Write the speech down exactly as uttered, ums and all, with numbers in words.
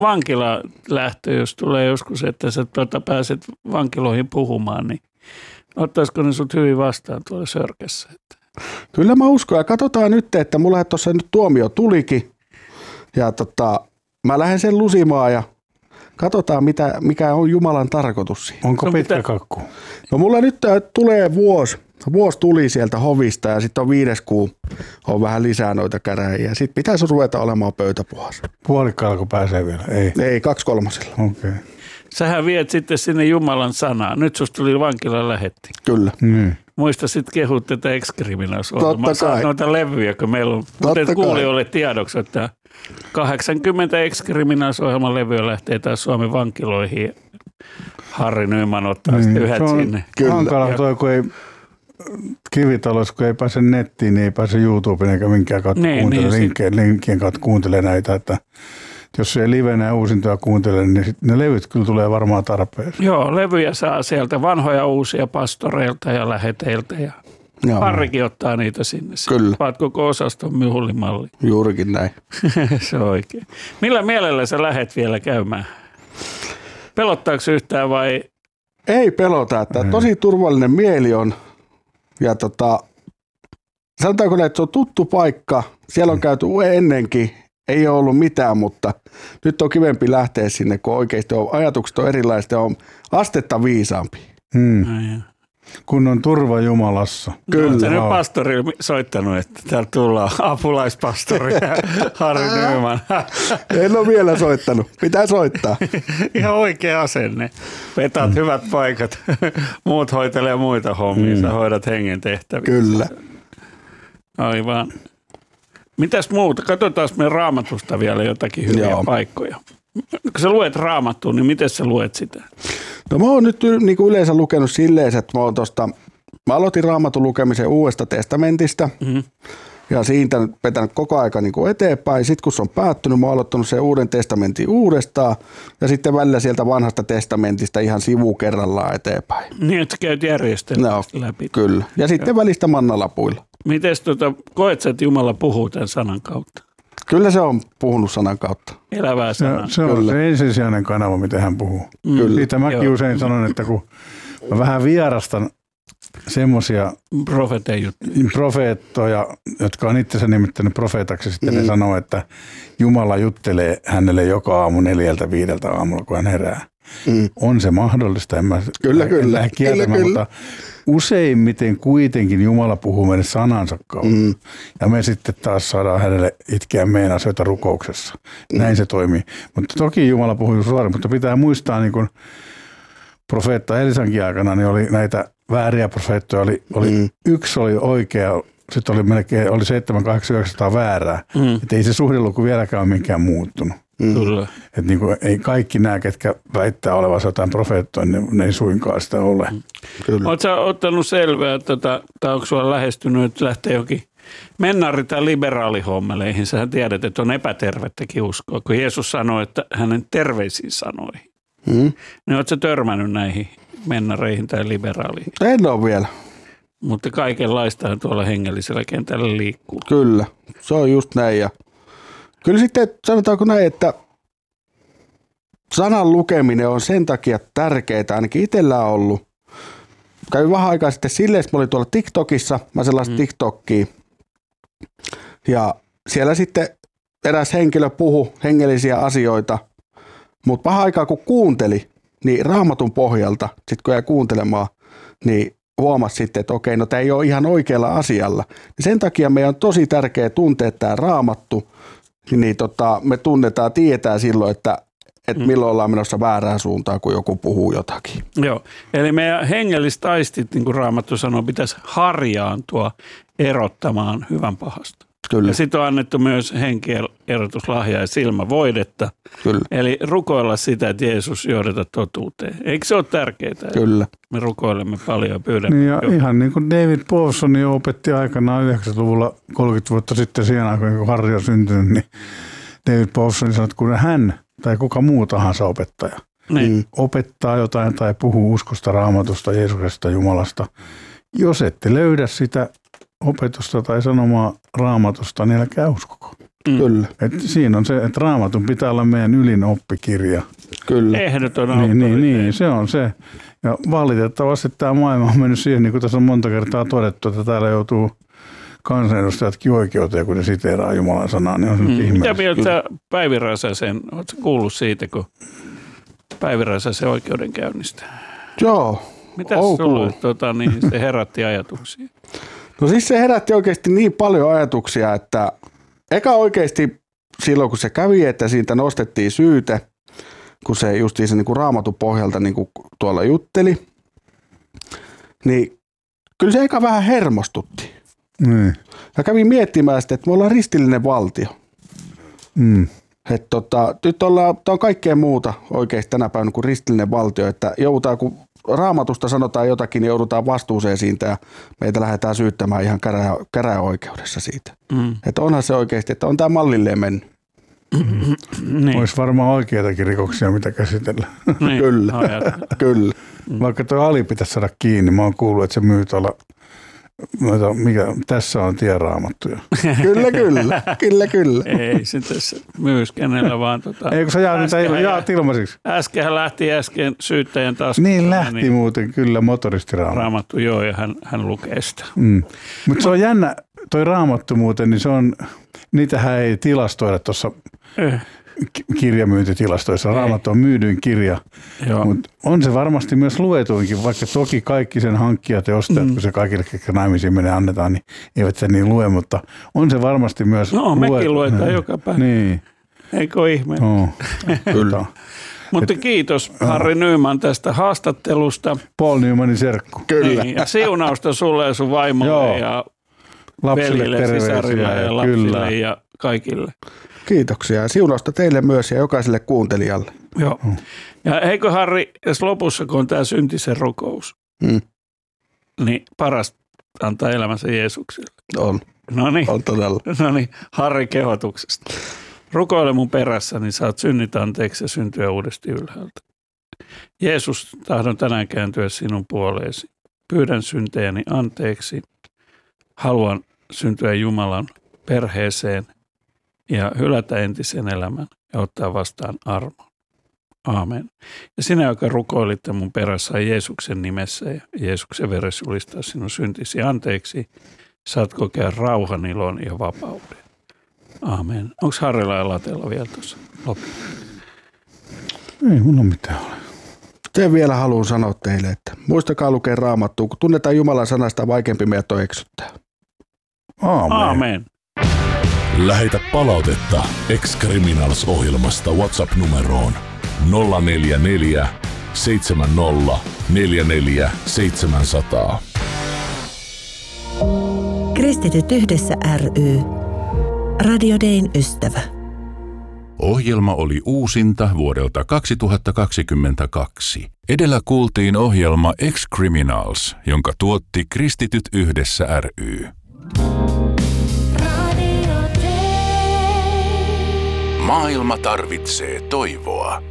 vankila lähtö, jos tulee joskus, että sä tuota, pääset vankiloihin puhumaan, niin ottaisiko ne sut hyvin vastaan tuolla Sörkässä? Kyllä mä uskon ja katsotaan nyt, että mulla tuossa nyt tuomio tulikin ja tota, mä lähden sen lusimaan ja katsotaan mitä, mikä on Jumalan tarkoitus siinä. Onko No, pitkä mitä? kakku? No mulla nyt tulee vuosi. Vuosi tuli sieltä hovista ja sitten on viides kuu on vähän lisää noita käräjiä. Sitten pitäisi ruveta olemaan pöytäpuhassa. Puolikkaalla pääsee vielä? Ei. Ei, kaksi kolmasilla. Okei. Okay. Sähän viet sitten sinne Jumalan sanaa. Nyt susta tuli vankilan lähetti. Kyllä. Mm. Muista sitten kehut tätä Excreminals-ohjelmaa. Totta kai. Noita levyjä, kun meillä on. Mutta kuulijoille tiedoksi, että kahdeksankymmentä Excreminals-ohjelman levyä lähtee taas Suomen vankiloihin. Harri Nyman ottaa niin, sitten yhdet sinne. Hankala toi, kun ei Kivitalossa, kun ei pääse nettiin, niin ei pääse YouTubeen eikä minkään kautta niin, kuuntele, niin, linkkien, linkkien kautta kuuntele näitä, että jos ei livenä ja uusintoja kuuntele, niin sit ne levyt kyllä tulee varmaan tarpeeseen. Joo, levyjä saa sieltä vanhoja uusia pastoreilta ja läheteiltä ja Joo. Harrikin ottaa niitä sinne. Kyllä. Vaat koko osaston myhulimalli. Juurikin näin. Se on oikein. Millä mielellä sä lähet vielä käymään? Pelottaako yhtään vai? Ei pelota, että mm. tosi turvallinen mieli on. Ja tota, sanotaanko näin, että se on tuttu paikka. Siellä on mm. käyty ennenkin. Ei ole ollut mitään, mutta nyt on kivempi lähteä sinne, kun oikeasti on, ajatukset on erilaiset ja on astetta viisaampi. Mm. Kun on turva Jumalassa. Kyllä. Nyt pastori soittanut, että täällä tullaan apulaispastori Harri Nyman. En ole vielä soittanut. Pitää soittaa. Ihan oikea asenne. Vetat mm. hyvät paikat. Muut hoitelee muita hommia. Mm. Sä hoidat hengen tehtäviä. Kyllä. Aivan. Mitäs muuta? Katsotaan me Raamatusta vielä jotakin hyviä Joo. paikkoja. Kun sä luet Raamattua, niin miten sä luet sitä? No mä oon nyt niin kuin yleensä lukenut silleen, että mä, oon tosta, mä aloitin Raamatun lukemisen Uudesta testamentista mm-hmm. ja siitä vetänyt koko aika niin kuin eteenpäin. Sitten kun se on päättynyt, mä oon aloittanut sen Uuden testamentin uudestaan ja sitten välillä sieltä Vanhasta testamentista ihan sivu kerrallaan eteenpäin. Niin, että sä käyt järjestelmästä no, läpi. Kyllä. Ja sitten Joo. välistä mannalapuilla. Mites tota, koet sä, että Jumala puhuu tämän sanan kautta? Kyllä se on puhunut sanan kautta. Elävää sanaa. Se, se on Kyllä. se ensisijainen kanava, miten hän puhuu. Mm. Kyllä. Siitä mäkin Joo. usein sanon, että kun mä vähän vierastan semmoisia profeettoja, jotka on itsensä nimittänyt profeetaksi, sitten mm. ne sanoo, että Jumala juttelee hänelle joka aamu neljältä viideltä aamulla, kun hän herää. Mm. On se mahdollista, en mä kyllä, kyllä. lähde kieltämään, mutta useimmiten kuitenkin Jumala puhuu meille sanansa kautta. Mm. Ja me sitten taas saadaan hänelle itkeä meidän asioita rukouksessa. Mm. Näin se toimii. Mutta toki Jumala puhuu suoraan, mutta pitää muistaa, niin kuin profeetta Elisankin aikana, niin oli näitä vääriä profeettoja. Oli, oli, mm. Yksi oli oikea, sitten oli melkein oli seitsemän, kahdeksan, yhdeksänsataa väärää. Mm. Että ei se suhdeluku vieläkään ole minkään muuttunut. Mm. Kyllä. Että niin kuin, ei kaikki nämä, ketkä väittää olevansa jotain profeettoja, ne, ne ei suinkaan sitä ole. Mm. Oletko sä ottanut selvää, että tai onko sulla lähestynyt, että lähtee jokin mennari tai liberaalihommeleihin? Sähän tiedät, että on epätervettäkin uskoa, kun Jeesus sanoi, että hänen terveisiin sanoihin. Mm. Niin oletko sä törmännyt näihin mennareihin tai liberaaliin? En ole vielä. Mutta kaikenlaistahan tuolla hengellisellä kentällä liikkuu. Kyllä, se on just näin. Ja kyllä sitten sanotaanko näin, että sanan lukeminen on sen takia tärkeää, ainakin itsellä on ollut. Kävin vähän aikaa sitten silleen, että mä olin tuolla TikTokissa, mä sellaista mm. TikTokia. Ja siellä sitten eräs henkilö puhui hengellisiä asioita, mutta vähän aikaa kun kuunteli, niin Raamatun pohjalta, sitten kun jäi kuuntelemaan, niin huomasi sitten, että okei, no tämä ei ole ihan oikealla asialla. Sen takia meidän on tosi tärkeää tuntea tämä Raamattu, niin tota, me tunnetaan, tietää silloin, että, että milloin ollaan menossa väärään suuntaan, kun joku puhuu jotakin. Joo, eli meidän hengelliset aistit, niin kuin Raamattu sanoo, pitäisi harjaantua erottamaan hyvän pahasta. Kyllä. Ja sitten on annettu myös henkierotuslahjaa ja silmävoidetta. Kyllä. Eli rukoilla sitä, että Jeesus johdata totuuteen. Eikö se ole tärkeää? Kyllä. Me rukoilemme paljon ja pyydämme. Niin ja ihan niin kuin David Powson jo opetti aikanaan yhdeksänkymmentäluvulla kolmekymmentä vuotta sitten siihen aikaan, kun Harri on syntynyt, niin David Powson sanoi, että kun hän tai kuka muu tahansa opettaja niin. opettaa jotain tai puhuu uskosta, Raamatusta, Jeesuksesta, Jumalasta, jos ette löydä sitä opetusta tai sanomaa Raamatusta, niin älkää uskoko. Mm. Kyllä. Et siinä on se, että Raamatun pitää olla meidän ylin oppikirja. Kyllä. Ehdoton niin, niin, niin, se on se. Ja valitettavasti tämä maailma on mennyt siihen, niin kuin tässä on monta kertaa todettu, että täällä joutuu kansanedustajatkin oikeuteen, kun ne siteeraa Jumalan sanaa, niin on se mm. ihmeellistä. Mitä mieltä Päivi Räsäsen, oletko kuullut siitä, kun Päivi Räsäsen oikeudenkäynnistä? Joo. Mitäs sulle tota, niin se herätti ajatuksia? No siis se herätti oikeasti niin paljon ajatuksia, että eka oikeasti silloin kun se kävi, että siitä nostettiin syyte, kun se justiin se niin kuin Raamatun pohjalta niin kuin tuolla jutteli, niin kyllä se eka vähän hermostutti. Mm. Ja kävin miettimään sitä, että me ollaan ristillinen valtio. Mm. Että tota, nyt ollaan, tämä on kaikkea muuta oikeasti tänä päivänä kuin ristillinen valtio, että joudutaan, kun Raamatusta sanotaan jotakin, niin joudutaan vastuuseen siitä ja meitä lähdetään syyttämään ihan käräjä, käräjäoikeudessa siitä. Mm. Että onhan se oikeasti, että on tämä mallilleen mennyt. Niin. Olisi varmaan oikeitakin rikoksia, mitä käsitellä. Niin. Kyllä, kyllä. Vaikka tuo Ali pitäisi saada kiinni, mä oon kuullut, että se myy tuolla, mikä, tässä on tienraamattuja. Kyllä, kyllä, kyllä, kyllä. Ei se tässä myys kenellä vaan. Tota, Ei kun sä jaat niitä jaat ilmaisiksi. Äsken lähti äsken syyttäjän taskuun. Niin lähti niin, muuten kyllä motoristiraamattu. Raamattu, joo, ja hän, hän lukee sitä. Mm. Mutta se on jännä, toi raamattu muuten, niin se on, niitähän ei tilastoida tuossa eh. kirjamyyntitilastoissa. Raamattu on myydyin kirja, mutta on se varmasti myös luetuinkin, vaikka toki kaikki sen hankkijat ja ostajat, mm. kun se kaikille, ketkä naimisiin menee annetaan, niin eivät sen niin lue, mutta on se varmasti myös no, luet... mekin luetaan no. joka päivä. Niin. Eikö ihme? No. Kyllä. Mutta kiitos Harri Nyman tästä haastattelusta. Paul Nymanin serkku. Kyllä. Niin, ja siunausta sulle ja sun vaimolle ja veljille, sisarille ja lapsille kyllä. ja kaikille. Kiitoksia. Siunausta teille myös ja jokaiselle kuuntelijalle. Joo. Mm. Ja eikö Harri, jos lopussa kun on tämä syntisen rukous, mm. niin paras antaa elämänsä Jeesukselle. On. Noniin. On todella. No niin, Harri kehotuksesta. Rukoile mun perässä, niin saat synnit anteeksi ja syntyä uudesti ylhäältä. Jeesus, tahdon tänään kääntyä sinun puoleesi. Pyydän syntejäni anteeksi. Haluan syntyä Jumalan perheeseen ja hylätä entisen elämän ja ottaa vastaan armon. Aamen. Ja sinä, joka rukoilitte mun perässä Jeesuksen nimessä ja Jeesuksen veressä julistaa sinun syntisi anteeksi, saat kokea rauhan, ilon ja vapauden. Aamen. Onko Harrilla ja Latella vielä tuossa loppuun? Ei mun ole mitään ole. Sen vielä haluan sanoa teille, että muistakaa lukea Raamattua, kun tunnetaan Jumalan sanasta, vaikeampi meidät on eksyttää. Aamen. Aamen. Lähetä palautetta Ex-Criminals-ohjelmasta WhatsApp-numeroon nolla neljä neljä seitsemän nolla neljä neljä seitsemän nolla nolla. Kristityt yhdessä ry. Radio Dayn ystävä. Ohjelma oli uusinta vuodelta kaksituhattakaksikymmentäkaksi. Edellä kuultiin ohjelma Ex-Criminals, jonka tuotti Kristityt yhdessä ry. Maailma tarvitsee toivoa.